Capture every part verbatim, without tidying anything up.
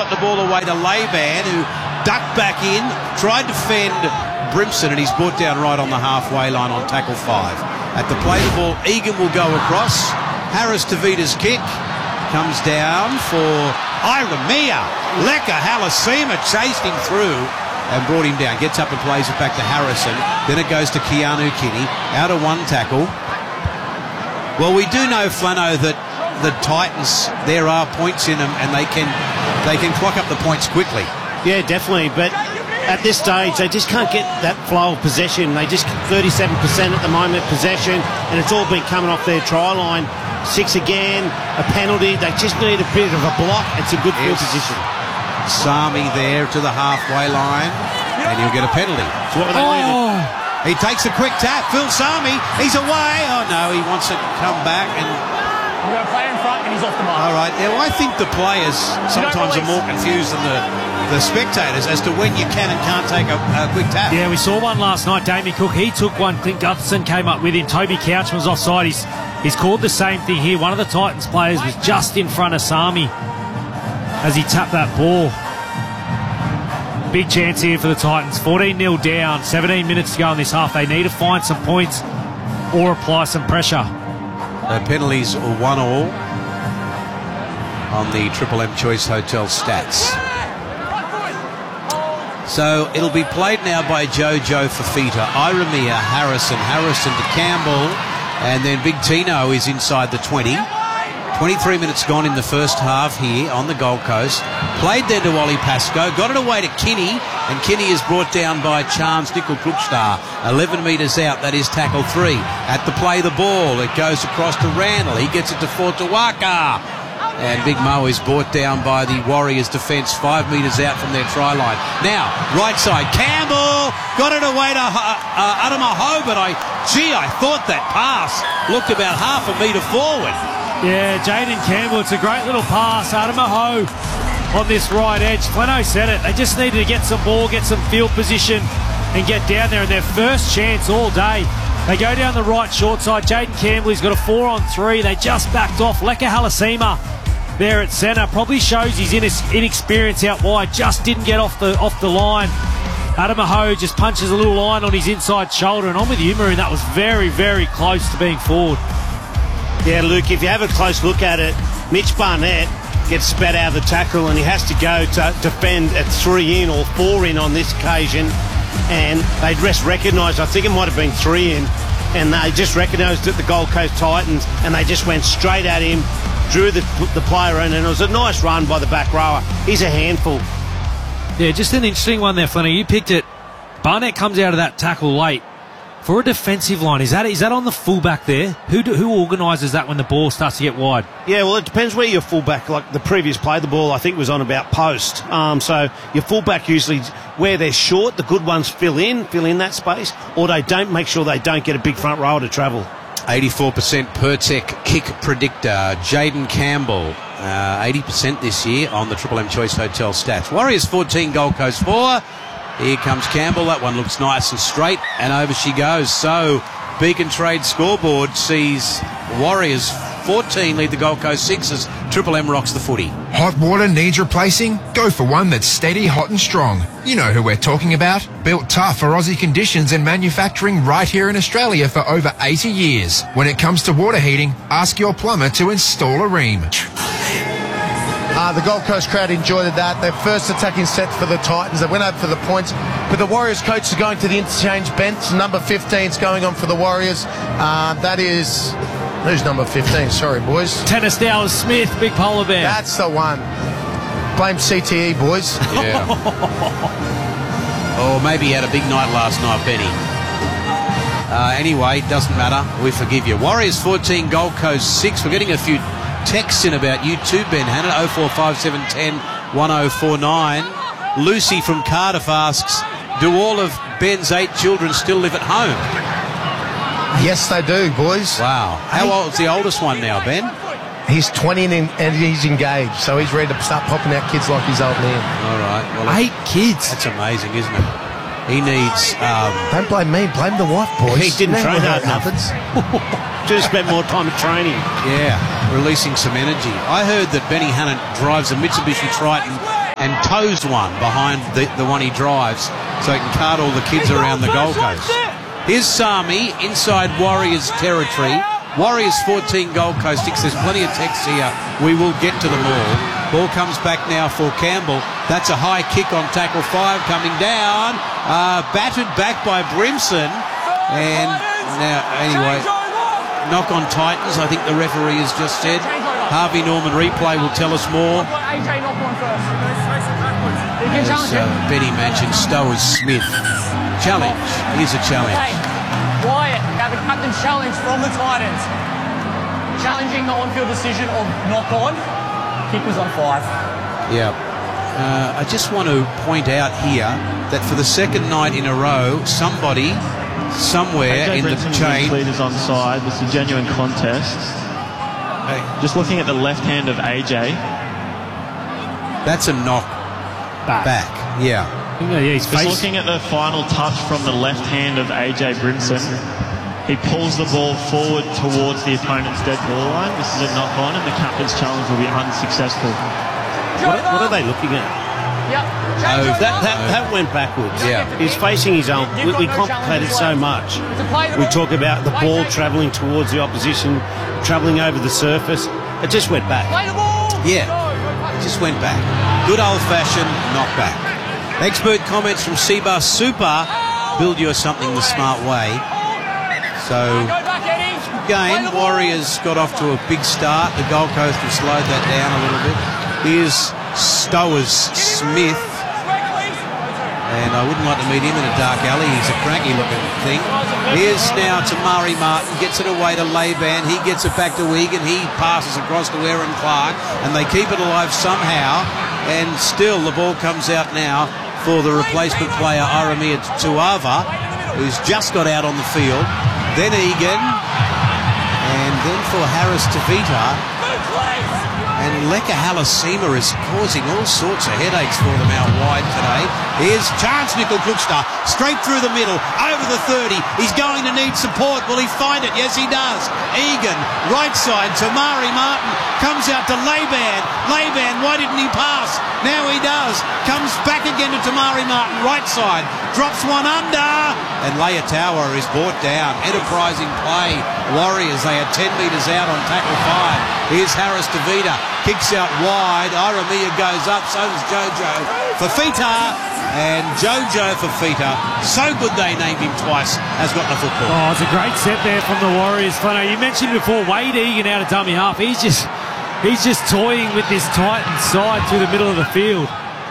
got the ball away to Laban, who ducked back in, tried to fend Brimson, and he's brought down right on the halfway line on tackle five. At the play, the ball, Egan will go across. Harris Tavita's kick comes down for Iramia. Leka Halasima chased him through and brought him down. Gets up and plays it back to Harrison. Then it goes to Keanu Kinney. Out of one tackle. Well, we do know, Flano, that the Titans, there are points in them and they can they can clock up the points quickly. Yeah, definitely. But at this stage, they just can't get that flow of possession. They just thirty-seven percent at the moment possession, and it's all been coming off their try line. Six again, a penalty. They just need a bit of a block. It's a good field Yes. position. Sami there to the halfway line, and he'll get a penalty. So what were they Oh, he takes a quick tap. Phil Sami, he's away. Oh no, he wants it to come back and. We've got a player in front and he's off the mark. All right. Now, I think the players sometimes are more confused than the, the spectators as to when you can and can't take a, a quick tap. Yeah, we saw one last night. Damien Cook, he took one. Clint Gutherson came up with him. Toby Couch was offside. He's, he's called the same thing here. One of the Titans players was just in front of Sami as he tapped that ball. Big chance here for the Titans. fourteen nil down. seventeen minutes to go in this half. They need to find some points or apply some pressure. The penalties are one all on the Triple M Choice Hotel stats. So it'll be played now by Jojo Fafita, Iramia, Harrison, Harrison to Campbell, and then Big Tino is inside the twenty. twenty-three minutes gone in the first half here on the Gold Coast. Played then to Wally Pascoe, got it away to Kinney, and Kinney is brought down by Chance Nickel Krupstar. eleven metres out, that is tackle three. At the play, the ball, it goes across to Randall. He gets it to Fortuaka. And Big Mo is brought down by the Warriors defence, five metres out from their try line. Now, right side, Campbell got it away to uh, uh, Adamaho, but I, gee, I thought that pass looked about half a metre forward. Yeah, Jaden Campbell, it's a great little pass. Adamaho on this right edge. Flano said it. They just needed to get some ball, get some field position and get down there. And their first chance all day. They go down the right short side. Jaden Campbell, he's got a four on three. They just backed off. Leka Halasima there at centre. Probably shows his inexperience out wide. Just didn't get off the off the line. Adamaho just punches a little line on his inside shoulder. And I'm with you, Maroon. That was very, very close to being forward. Yeah, Luke, if you have a close look at it, Mitch Barnett gets spat out of the tackle and he has to go to defend at three in or four in on this occasion. And they just recognised, I think it might have been three in, and they just recognised that the Gold Coast Titans, and they just went straight at him, drew the, the player in, and it was a nice run by the back rower. He's a handful. Yeah, just an interesting one there, Flannery. You picked it. Barnett comes out of that tackle late. For a defensive line, is that is that on the fullback there? Who do, who organises that when the ball starts to get wide? Yeah, well, it depends where your fullback, like the previous play, the ball I think was on about post. Um, so your fullback usually, where they're short, the good ones fill in, fill in that space, or they don't, make sure they don't get a big front rower to travel. eighty-four percent Pertec kick predictor. Jaden Campbell, uh, eighty percent this year on the Triple M Choice Hotel stats. Warriors fourteen, Gold Coast four. Here comes Campbell. That one looks nice and straight, and over she goes. So Beacon Trade scoreboard sees Warriors fourteen lead the Gold Coast Sixers. Triple M rocks the footy. Hot water needs replacing? Go for one that's steady, hot and strong. You know who we're talking about. Built tough for Aussie conditions and manufacturing right here in Australia for over eighty years. When it comes to water heating, ask your plumber to install a Rheem. Uh, the Gold Coast crowd enjoyed that. Their first attacking set for the Titans. They went over for the points. But the Warriors coach is going to the interchange bench. Number fifteen is going on for the Warriors. Uh, that is... Who's number fifteen? Sorry, boys. Tennis Dallas Smith, big polar bear. That's the one. Blame C T E, boys. Yeah. Or maybe he had a big night last night, Benny. Uh, anyway, doesn't matter. We forgive you. Warriors fourteen, Gold Coast six. We're getting a few texts in about you too, Ben Hannah. oh four five seven one oh one oh four nine. Lucy from Cardiff asks, do all of Ben's eight children still live at home? Yes, they do, boys. Wow. How old's the oldest one now, Ben? He's twenty and, and he's engaged, so he's ready to start popping out kids like his old man. All right. Well, Eight kids. That's amazing, isn't it? He needs... Um, Don't blame me, blame the wife, boys. He didn't Never train hard enough. happens. Should have spent more time at training. yeah, releasing some energy. I heard that Benny Hannon drives a Mitsubishi Triton and tows one behind the, the one he drives so he can cart all the kids around the Gold Coast. Here's Sami inside Warriors territory. Warriors fourteen, Gold Coast six. There's plenty of text here. We will get to them all. Ball comes back now for Campbell. That's a high kick on tackle five coming down. Uh, battered back by Brimson. And now, anyway, knock on Titans, I think the referee has just said. Harvey Norman replay will tell us more. As uh, Benny mentioned, Stowers Smith. Challenge. Here's a challenge. Wyatt, now the captain's challenge from the Titans. Challenging the on-field decision of knock on. Kick was on five. Yeah. Uh, I just want to point out here that for the second night in a row, somebody, somewhere in the chain... is onside. This is a genuine contest. Hey. Just looking at the left hand of A J. That's a knock Back. back. Yeah. Yeah, he's Just face- looking at the final touch from the left hand of A J Brimson, he pulls the ball forward towards the opponent's dead ball line. This is a knock on, and the captain's challenge will be unsuccessful. What, what are they looking at? Yep. Oh, That, that, that went backwards. Yeah. He's facing his own. We, we complicate it so much. We talk about the ball travelling towards the opposition, travelling over the surface. It just went back. Play the ball. Yeah. Just went back. Good old-fashioned knockback. Expert comments from Seabus Super. Build your something the smart way. So, Go back, Eddie. game, Warriors got off to a big start. The Gold Coast have slowed that down a little bit. Here's Stowers Smith. And I wouldn't like to meet him in a dark alley. He's a cranky looking thing. Here's now to Murray Martin. Gets it away to Laban. He gets it back to Wigan. He passes across to Aaron Clark. And they keep it alive somehow. And still the ball comes out now for the replacement player, Aramia Tuava, who's just got out on the field. Then Egan. And then for Harris Tavita. And Leka Halasima is causing all sorts of headaches for them out wide today. Here's Chance Nickel Klukstar, straight through the middle, over the thirty. He's going to need support. Will he find it? Yes, he does. Egan, right side, Tamari Martin, comes out to Laban. Laban, why didn't he pass? Now he does. Comes back again to Tamari Martin, right side, drops one under. And Leia Tower is brought down. Enterprising play. Warriors, they are ten metres out on tackle five. Here's Harris Tavita. Kicks out wide. Aramia goes up. So does Jojo Fafita. And Jojo Fafita, so good they named him twice, has got the football. Oh, it's a great set there from the Warriors. Flano, you mentioned before Wade Egan out of dummy half. He's just he's just toying with this Titans side through the middle of the field.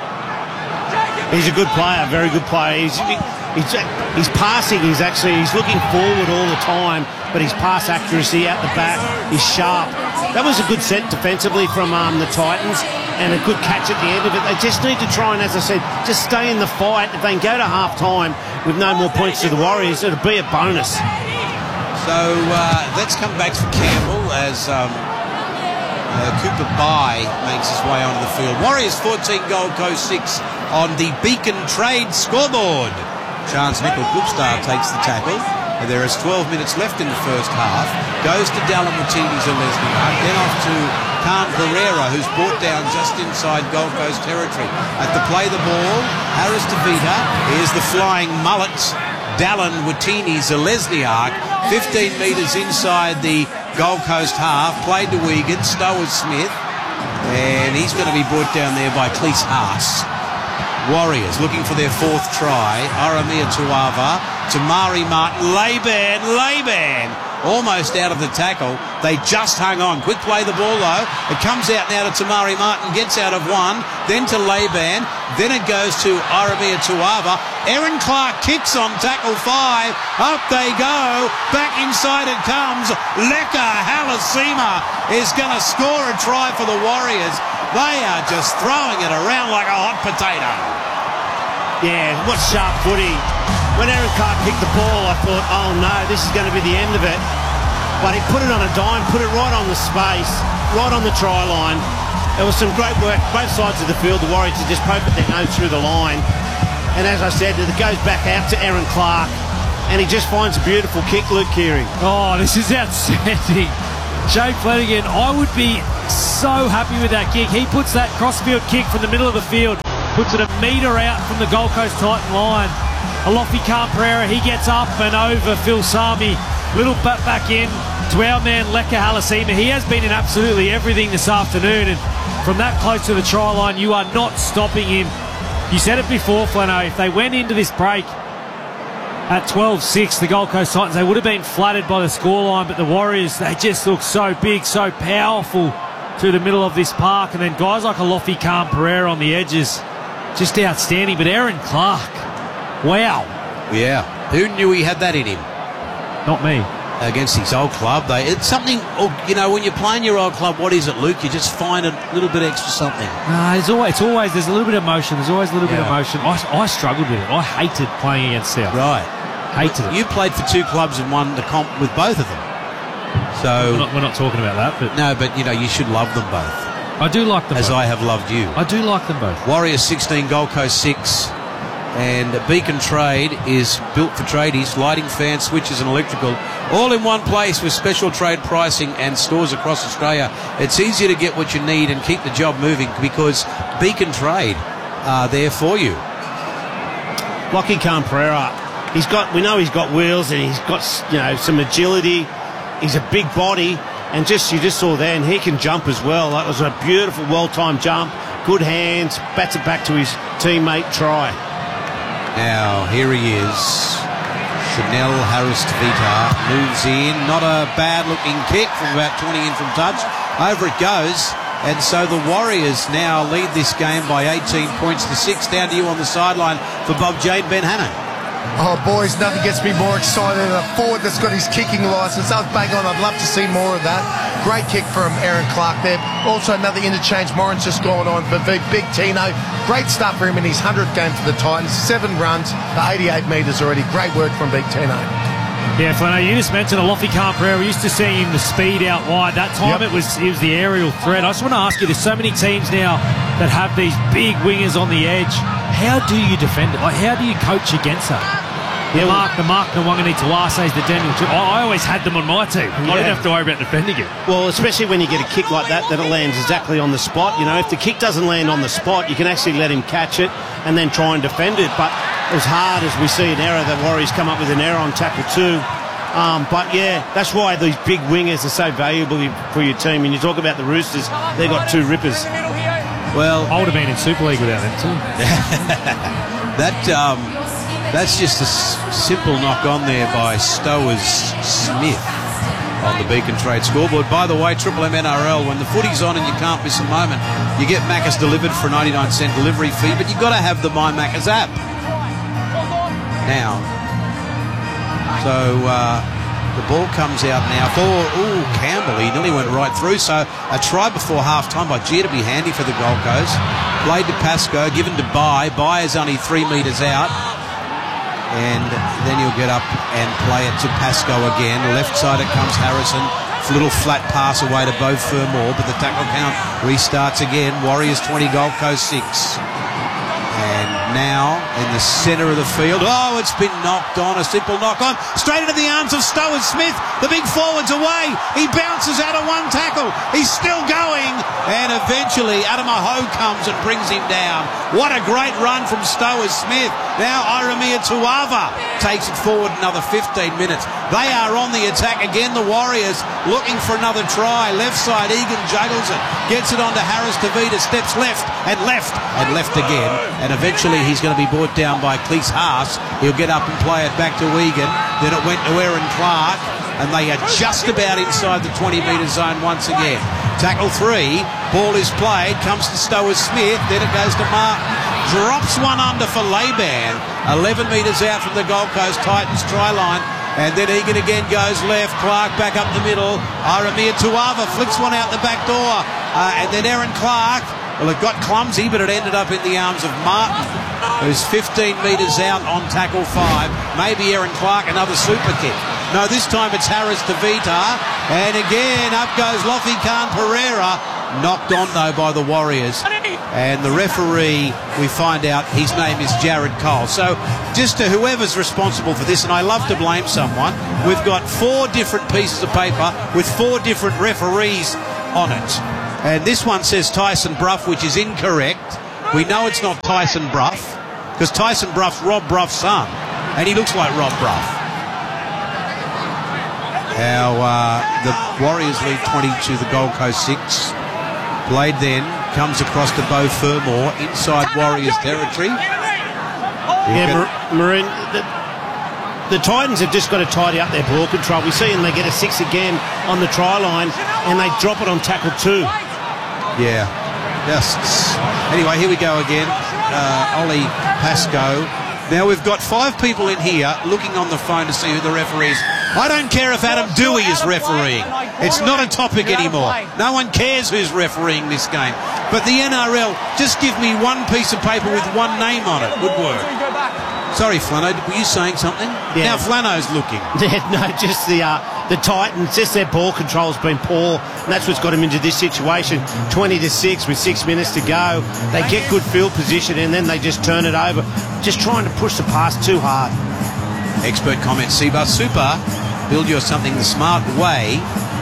He's a good player, very good player. He's, he's, he's passing, he's actually, he's looking forward all the time, but his pass accuracy out the back is sharp. That was a good set defensively from um, the Titans, and a good catch at the end of it. They just need to try and, as I said, just stay in the fight. If they can go to half-time with no more points to the Warriors, it'll be a bonus. So uh, let's come back to Campbell as um, uh, Cooper Bye makes his way onto the field. Warriors fourteen, Gold Coast six on the Beacon Trade scoreboard. Chance Nickel Klukstar takes the tackle. And there is twelve minutes left in the first half. Goes to Dallin Watini Zalesniak, then off to Khan Pereira, who's brought down just inside Gold Coast territory. At the play the ball, Harris Tavita. Here's the flying mullet, Dallin Watini Zalesniak, fifteen metres inside the Gold Coast half. Played to Wigan, Stowers Smith, and he's going to be brought down there by Cleese Haas. Warriors looking for their fourth try. Aramia Tuava, Tamari Martin, Laban, Laban, almost out of the tackle. They just hung on. Quick play the ball though. It comes out now to Tamari Martin, gets out of one, then to Laban, then it goes to Aramia Tuava. Aaron Clark kicks on tackle five. Up they go. Back inside it comes. Leka Halasima is going to score a try for the Warriors. They are just throwing it around like a hot potato. Yeah, what sharp footy. When Aaron Clark kicked the ball, I thought, oh no, this is going to be the end of it. But he put it on a dime, put it right on the space, right on the try line. There was some great work, both sides of the field, the Warriors to just poke at their nose through the line. And as I said, it goes back out to Aaron Clark, and he just finds a beautiful kick, Luke Keary. Oh, this is outstanding. Shane Flanagan, I would be so happy with that kick. He puts that crossfield kick from the middle of the field, puts it a metre out from the Gold Coast Titan line. Alofi Khan-Pereira, he gets up and over Phil Sami. Little bat back in to our man Leka Halasima. He has been in absolutely everything this afternoon, and from that close to the try line, you are not stopping him. You said it before, Flano, if they went into this break at twelve six, the Gold Coast Titans, they would have been flattered by the scoreline, but the Warriors, they just look so big, so powerful through the middle of this park, and then guys like Alofi Khan-Pereira on the edges, just outstanding. But Aaron Clark, wow. Yeah, who knew he had that in him? Not me. Against his old club, they it's something. You know, when you're playing your old club, what is it, Luke? You just find a little bit extra something. No, it's always, it's always there's a little bit of emotion. There's always a little Yeah. bit of emotion. I, I struggled with it. I hated playing against South. Right. Hated it. You played for two clubs and won the comp with both of them. So We're not, we're not talking about that, but no, but you know you should love them both, I do like them as both. I have loved you. I do like them both. Warriors sixteen, Gold Coast six. And Beacon Trade is built for tradies, lighting, fans, switches and electrical, all in one place with special trade pricing and stores across Australia. It's easier to get what you need and keep the job moving because Beacon Trade are there for you. Lockie Khan-Pereira, he's got, we know he's got wheels and he's got, you know, some agility. He's a big body, and just you just saw then he can jump as well. That was a beautiful, well-timed jump, good hands, bats it back to his teammate. Try. Now, here he is. Chanel Harris-Tavita moves in. Not a bad-looking kick from about twenty in from touch. Over it goes. And so the Warriors now lead this game by eighteen points to six. Down to you on the sideline for Bob Jade Ben Hannon. Oh, boys, nothing gets me more excited than a forward that's got his kicking licence. That was bang on. I'd love to see more of that. Great kick from Aaron Clark there. Also, another interchange. Morin's just gone on for Big Tino. Great start for him in his hundredth game for the Titans. Seven runs for eighty-eight metres already. Great work from Big Tino. Yeah, Flano, you just mentioned Alofi Khan-Pereira. We used to see him the speed out wide. That time Yep. it was it was the aerial threat. I just want to ask you, there's so many teams now that have these big wingers on the edge. How do you defend it? Like, how do you coach against that? The Yeah, Mark, the Mark Nwangani Tuases, the Daniel. I, I always had them on my team. I Yeah. didn't have to worry about defending it. Well, especially when you get a kick like that, that it lands exactly on the spot. You know, if the kick doesn't land on the spot, you can actually let him catch it and then try and defend it. But as hard as we see an error, the Warriors come up with an error on tackle two. Um, but yeah, that's why these big wingers are so valuable for your team. And you talk about the Roosters, they've got two rippers. Well, I would have been in Super League without them too. that um, that's just a s- simple knock on there by Stowers Smith on the Beacon Trade scoreboard. By the way, Triple M N R L, when the footy's on and you can't miss a moment, you get Macca's delivered for a ninety-nine cent delivery fee, but you've got to have the My Macca's app. Now, so uh, the ball comes out now for, ooh, Campbell. He nearly went right through. So a try before half-time by Gia to be handy for the Gold Coast. Played to Pascoe, given to Bai. Bai is only three metres out. And then he'll get up and play it to Pascoe again. Left side it comes Harrison. Little flat pass away to Beau Fermor, but the tackle count restarts again. Warriors twenty, Gold Coast six. And now in the centre of the field, oh, it's been knocked on, a simple knock on, straight into the arms of Stowers Smith. The big forward's away. He bounces out of one tackle. He's still going, and eventually Adamaho comes and brings him down. What a great run from Stowers Smith. Now Iramia Tuava takes it forward another fifteen minutes. They are on the attack again, the Warriors, looking for another try. Left side, Egan juggles it, gets it onto Harris-Tavita, steps left and left and left again. And eventually he's going to be brought down by Cleese Haas. He'll get up and play it back to Egan. Then it went to Aaron Clark, and they are just about inside the twenty metre zone once again. Tackle three, ball is played, comes to Stowers Smith, then it goes to Martin. Drops one under for Laban, eleven metres out from the Gold Coast Titans try line. And then Egan again goes left, Clark back up the middle. Iramia Tuava flicks one out the back door. Uh, and then Aaron Clark, well, it got clumsy, but it ended up in the arms of Martin, who's fifteen metres out on tackle five. Maybe Aaron Clark, another super kick. No, this time it's Harris-Tavita. And again, up goes Lofi Khan-Pereira. Knocked on, though, by the Warriors. And the referee, we find out his name is Jared Cole. So just to whoever's responsible for this, and I love to blame someone, we've got four different pieces of paper with four different referees on it. And this one says Tyson Bruff, which is incorrect. We know it's not Tyson Bruff because Tyson Bruff's Rob Bruff's son, and he looks like Rob Bruff. Now, uh, the Warriors lead twenty to the Gold Coast six. Played then, comes across to Beau Fermor, inside Warriors territory. Yeah, Mar- Maroon, the, the Titans have just got to tidy up their ball control. We see them, they get a six again on the try line, and they drop it on tackle two. Yeah, just... Anyway, here we go again. Uh, Ollie Pascoe. Now, we've got five people in here looking on the phone to see who the referee is. I don't care if Adam Dewey is refereeing. It's not a topic anymore. No one cares who's refereeing this game. But the N R L, just give me one piece of paper with one name on it. Would work. Sorry, Flano, were you saying something? Yeah. Now Flano's looking. Yeah, no, just the uh, the Titans, just their ball control's been poor, and that's what's got them into this situation. twenty to six with six minutes to go. They get good field position, and then they just turn it over, just trying to push the pass too hard. Expert comment, Seabus Super. Build your something the smart way.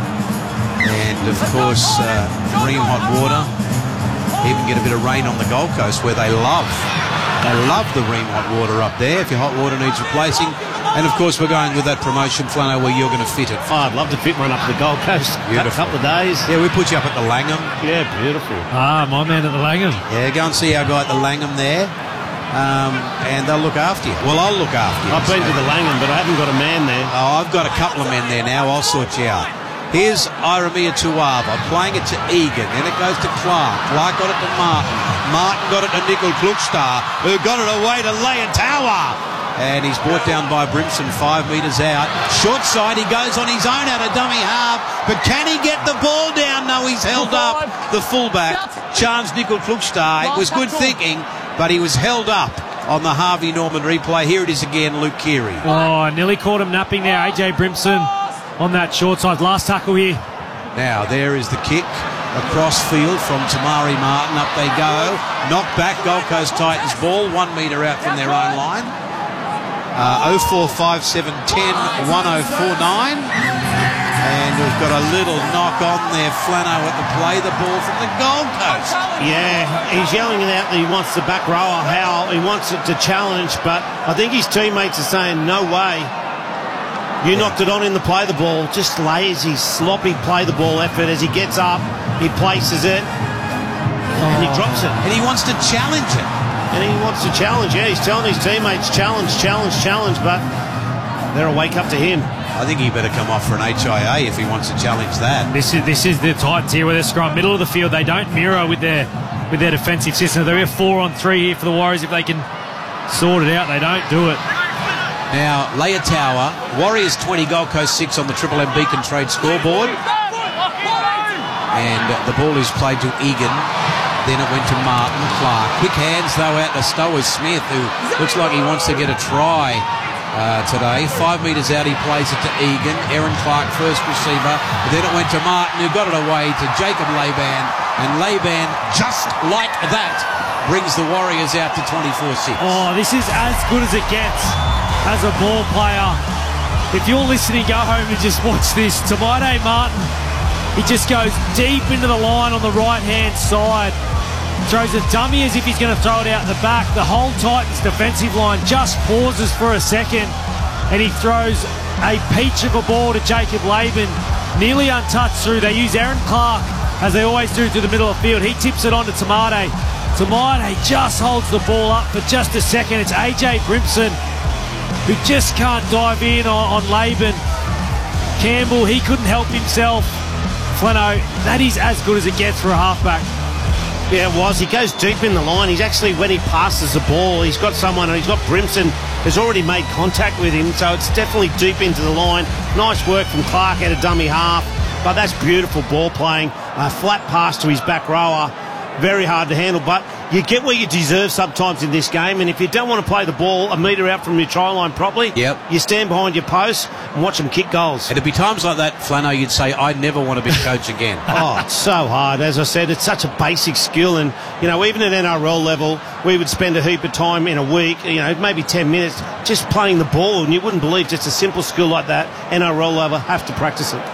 And, of course, uh, Ream Hot Water. Even get a bit of rain on the Gold Coast, where they love They love the Ream Hot Water up there if your hot water needs replacing. And, of course, we're going with that promotion, Flano, where you're going to fit it. Oh, I'd love to fit one up to the Gold Coast. Beautiful. A couple of days. Yeah, we put you up at the Langham. Yeah, beautiful. Ah, my man at the Langham. Yeah, go and see our guy at the Langham there. Um, and they'll look after you. Well, I'll look after you. I've been to the Langham, but I haven't got a man there. Oh, I've got a couple of men there now. I'll sort you out. Here's Iramia Tuava playing it to Egan. Then it goes to Clark. Clark got it to Martin. Martin got it to Nickel Klukstar, who got it away to Leotawa. And he's brought down by Brimson, five metres out. Short side, he goes on his own out of dummy half. But can he get the ball down? No, he's held up. The fullback, Chance Nickel Klukstar. It was good thinking, but he was held up on the Harvey Norman replay. Here it is again, Luke Keary. Oh, nearly caught him napping there, A J Brimson on that short side. Last tackle here. Now, there is the kick across field from Tamari Martin. Up they go. Knocked back, Gold Coast Titans ball, one metre out from their own line. Uh, oh four five seven ten one oh four nine. And we've got a little knock on there, Flano at the play, the ball from the Gold Coast. Yeah, he's yelling it out that he wants the back rower, Howell. He wants it to challenge, but I think his teammates are saying, no way. You knocked it on in the play the ball. Just lazy, sloppy play the ball effort. As he gets up, he places it, and he drops it. And he wants to challenge it. And he wants to challenge, yeah. He's telling his teammates, challenge, challenge, challenge, but they're a wake up to him. I think he better come off for an H I A if he wants to challenge that. This is this is the Titans here with their scrum, middle of the field. They don't mirror with their with their defensive system. They're four on three here for the Warriors. If they can sort it out, they don't do it. Now, Leotawa, Warriors twenty, Gold Coast six on the Triple M Beacon Trade scoreboard. And the ball is played to Egan. Then it went to Martin Clark. Quick hands, though, out to Stowers Smith, who looks like he wants to get a try uh, today. Five metres out, he plays it to Egan. Aaron Clark, first receiver. Then it went to Martin, who got it away to Jacob Laban. And Laban, just like that, brings the Warriors out to twenty-four six. Oh, this is as good as it gets as a ball player. If you're listening, go home and just watch this. Tamade Martin, he just goes deep into the line on the right-hand side. Throws a dummy as if he's going to throw it out the back. The whole Titans defensive line just pauses for a second, and he throws a peach of a ball to Jacob Laban, nearly untouched through. They use Aaron Clark, as they always do, to the middle of the field. He tips it on to Tamade. Tamade just holds the ball up for just a second. It's A J Brimson, who just can't dive in on, on Laban. Campbell, he couldn't help himself. Flano, that is as good as it gets for a halfback. Yeah, it was. He goes deep in the line. He's actually, when he passes the ball, he's got someone, and he's got Brimson, who's already made contact with him, so it's definitely deep into the line. Nice work from Clark at a dummy half, but that's beautiful ball playing. A flat pass to his back rower. Very hard to handle, but you get what you deserve sometimes in this game, and if you don't want to play the ball a metre out from your try line properly, yep, you stand behind your post and watch them kick goals. It'd be times like that, Flano, you'd say, I never want to be coach again. Oh, it's so hard. As I said, it's such a basic skill, and, you know, even at N R L level, we would spend a heap of time in a week, you know, maybe ten minutes, just playing the ball, and you wouldn't believe just a simple skill like that, N R L level, have to practice it.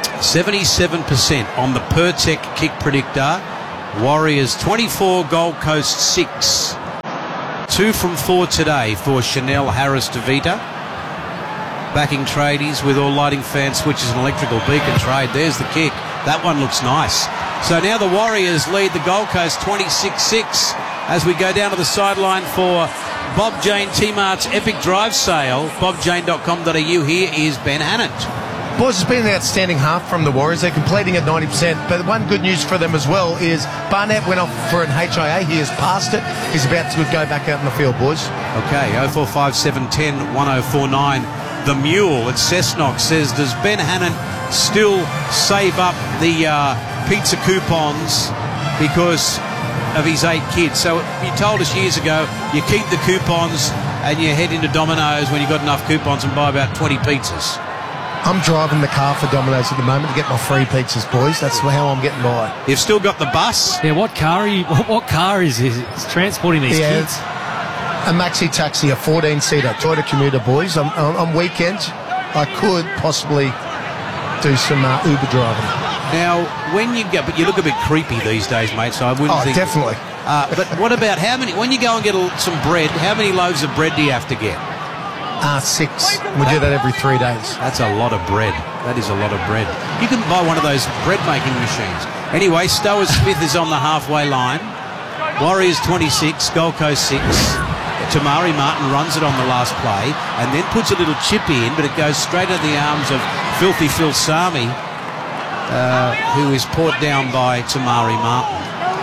seventy-seven percent on the Pertec kick predictor. Warriors twenty-four, Gold Coast six. Two from four today for Chanel Harris DeVita. Backing tradies with all lighting fan switches and electrical beacon trade. There's the kick. That one looks nice. So now the Warriors lead the Gold Coast twenty-six six as we go down to the sideline for Bob Jane T-Mart's Epic Drive Sale. bob jane dot com dot a u. Here is Ben Hannant. Boys, it's been an outstanding half from the Warriors. They're completing at ninety percent. But one good news for them as well is Barnett went off for an H I A. He has passed it. He's about to go back out in the field, boys. Okay, oh four five seven one oh one oh four nine. The Mule at Cessnock says, does Ben Hannant still save up the uh, pizza coupons because of his eight kids? So you told us years ago you keep the coupons and you head into Domino's when you've got enough coupons and buy about twenty pizzas. I'm driving the car for Domino's at the moment to get my free pizzas, boys. That's how I'm getting by. You've still got the bus? Yeah, what car are you, what, what car is, is, is transporting these yeah, kids? A maxi taxi, a fourteen-seater Toyota Commuter, boys. On, on, on weekends, I could possibly do some uh, Uber driving. Now, when you go, but you look a bit creepy these days, mate, so I wouldn't oh, think... definitely. Uh, but what about how many, when you go and get a, some bread, how many loaves of bread do you have to get? Uh, six. We do that every three days. That's a lot of bread. That is a lot of bread. You can buy one of those bread-making machines. Anyway, Stowers Smith is on the halfway line. Warriors twenty-six, Gold Coast six. Tamari Martin runs it on the last play and then puts a little chip in, but it goes straight into the arms of Filthy Phil Sami, uh, who is put down by Tamari Martin.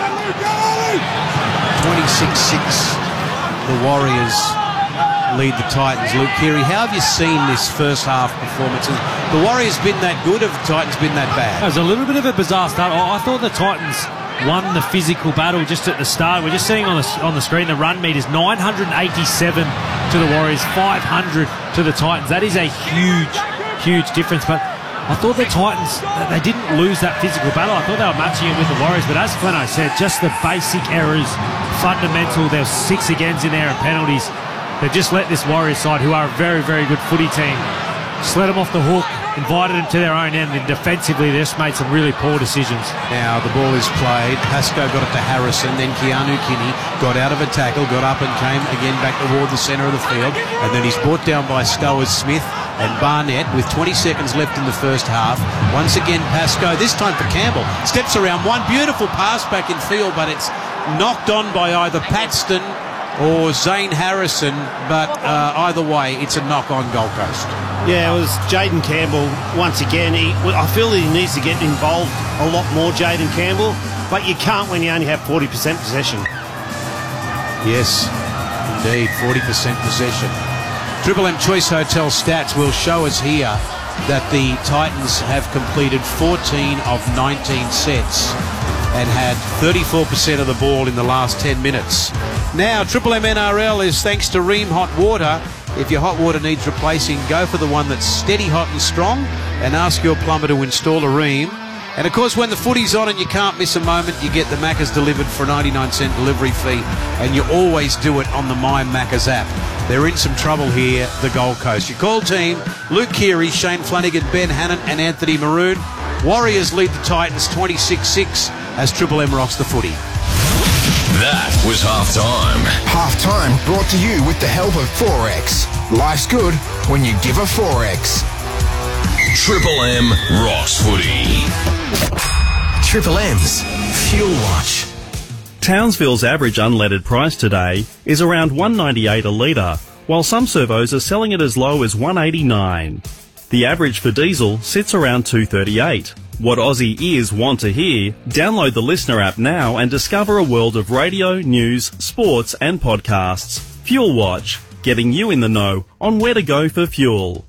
twenty-six six, the Warriors lead the Titans. Luke Keary, how have you seen this first half performance? Has the Warriors been that good? Have the Titans been that bad? It was a little bit of a bizarre start. I thought the Titans won the physical battle just at the start. We're just seeing on the on the screen the run meter is nine hundred eighty-seven to the Warriors, five hundred to the Titans. That is a huge, huge difference. But I thought the Titans, they didn't lose that physical battle. I thought they were matching it with the Warriors. But as Fleno said, just the basic errors, fundamental. There were six agains in there and penalties. They've just let this Warriors side, who are a very, very good footy team, just let them off the hook, invited them to their own end, and defensively they just made some really poor decisions. Now the ball is played. Pascoe got it to Harrison, then Keanu Kinney got out of a tackle, got up and came again back toward the centre of the field, and then he's brought down by Stowers Smith and Barnett with twenty seconds left in the first half. Once again Pascoe, this time for Campbell, steps around one beautiful pass back in field, but it's knocked on by either Paxton or Zane Harrison, but uh, either way, it's a knock on Gold Coast. Yeah, it was Jaden Campbell once again. He, I feel he needs to get involved a lot more, Jaden Campbell, but you can't when you only have forty percent possession. Yes, indeed, forty percent possession. Triple M Choice Hotel stats will show us here that the Titans have completed fourteen of nineteen sets and had thirty-four percent of the ball in the last ten minutes. Now, Triple M N R L is thanks to Ream Hot Water. If your hot water needs replacing, go for the one that's steady, hot and strong and ask your plumber to install a Ream. And of course, when the footy's on and you can't miss a moment, you get the Maccas delivered for a ninety-nine cent delivery fee, and you always do it on the My Maccas app. They're in some trouble here, the Gold Coast. Your call team, Luke Keary, Shane Flanagan, Ben Hannant and Anthony Maroon. Warriors lead the Titans twenty-six six as Triple M rocks the footy. That was halftime. Halftime brought to you with the help of Forex. Life's good when you give a Forex. Triple M rocks footy. Triple M's Fuel Watch. Townsville's average unleaded price today is around one ninety-eight a litre, while some servos are selling it as low as one eighty-nine. The average for diesel sits around two thirty-eight. What Aussie ears want to hear? Download the Listener app now and discover a world of radio, news, sports and podcasts. Fuel Watch, getting you in the know on where to go for fuel.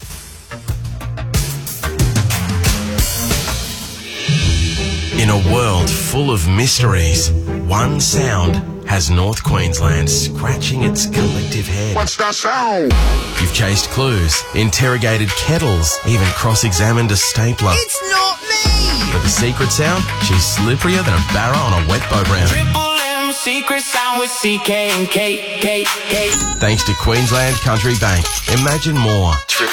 In a world full of mysteries, one sound has North Queensland scratching its collective head. What's that sound? You've chased clues, interrogated kettles, even cross-examined a stapler. It's not me! But the secret sound? She's slipperier than a barra on a wet boat round. Triple M secret sound with C K and K, K, K. Thanks to Queensland Country Bank. Imagine more.